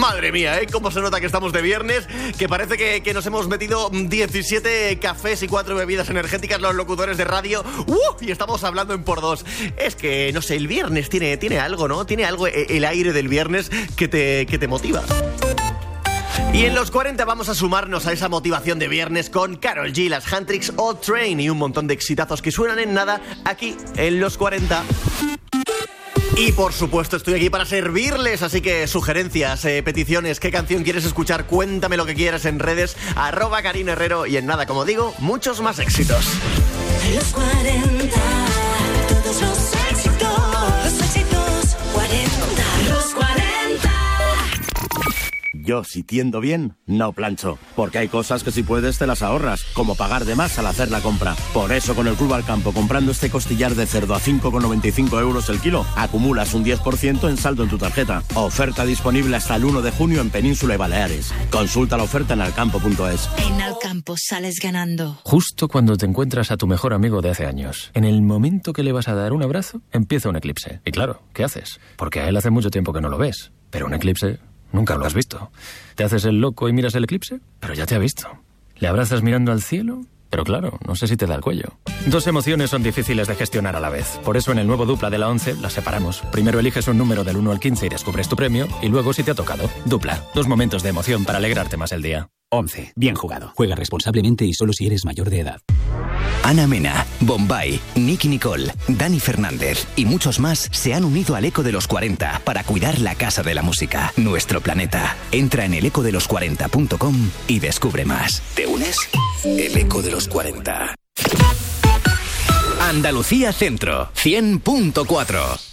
Madre mía, cómo se nota que estamos de viernes, que parece que nos hemos metido 17 cafés y 4 bebidas energéticas los locutores de radio. Y estamos hablando en por dos. Es que, no sé, el viernes tiene algo, ¿no? Tiene algo el aire del viernes que te motiva. Y en los 40 vamos a sumarnos a esa motivación de viernes con Karol G, las Handtricks o Train y un montón de exitazos que suenan en nada aquí en los 40. Y por supuesto estoy aquí para servirles, así que sugerencias, peticiones, qué canción quieres escuchar, cuéntame lo que quieras en redes, @Karin Herrero y en nada, como digo, muchos más éxitos. Los 40, todos los éxitos 40, los 40. Yo, si tiendo bien, no plancho, porque hay cosas que si puedes te las ahorras, como pagar de más al hacer la compra. Por eso con el Club Alcampo, comprando este costillar de cerdo a 5,95 € el kilo, acumulas un 10% en saldo en tu tarjeta. Oferta disponible hasta el 1 de junio en Península y Baleares. Consulta la oferta en alcampo.es. En Alcampo sales ganando. Justo cuando te encuentras a tu mejor amigo de hace años, en el momento que le vas a dar un abrazo, empieza un eclipse. Y claro, ¿qué haces? Porque a él hace mucho tiempo que no lo ves. Pero un eclipse... nunca lo has visto. ¿Te haces el loco y miras el eclipse? Pero ya te ha visto. ¿Le abrazas mirando al cielo? Pero claro, no sé si te da el cuello. Dos emociones son difíciles de gestionar a la vez. Por eso en el nuevo Dupla de la 11 las separamos. Primero eliges un número del 1 al 15 y descubres tu premio. Y luego si te ha tocado. Dupla. Dos momentos de emoción para alegrarte más el día. 11. Bien jugado. Juega responsablemente y solo si eres mayor de edad. Ana Mena, Bombay, Nicky Nicole, Dani Fernández y muchos más se han unido al Eco de los 40 para cuidar la Casa de la Música, nuestro planeta. Entra en elecodelos40.com y descubre más. ¿Te unes? El Eco de los 40. Andalucía Centro, 100.4.